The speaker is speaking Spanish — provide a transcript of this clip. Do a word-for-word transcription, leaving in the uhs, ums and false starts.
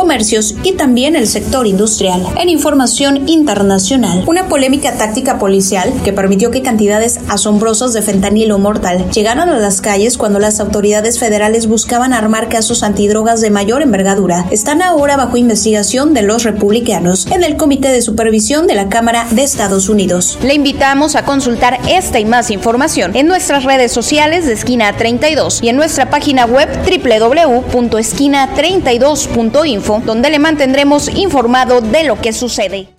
comercios y también el sector industrial. En información internacional, una polémica táctica policial que permitió que cantidades asombrosas de fentanilo mortal llegaran a las calles cuando las autoridades federales buscaban armar casos antidrogas de mayor envergadura, están ahora bajo investigación de los republicanos en el Comité de Supervisión de la Cámara de Estados Unidos. Le invitamos a consultar esta y más información en nuestras redes sociales de Esquina treinta y dos y en nuestra página web doble u doble u doble u punto esquina treinta y dos punto info, donde le mantendremos informado de lo que sucede.